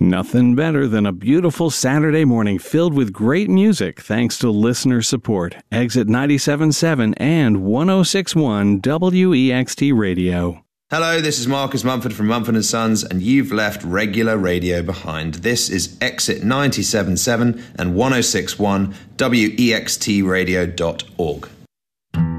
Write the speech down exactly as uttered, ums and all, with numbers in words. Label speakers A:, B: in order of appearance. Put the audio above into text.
A: Nothing better than a beautiful Saturday morning filled with great music thanks to listener support. Exit ninety-seven point seven and one oh six point one W E X T Radio.
B: Hello, this is Marcus Mumford from Mumford and Sons, and you've left regular radio behind. This is Exit ninety-seven point seven and one oh six point one W E X T radio dot org.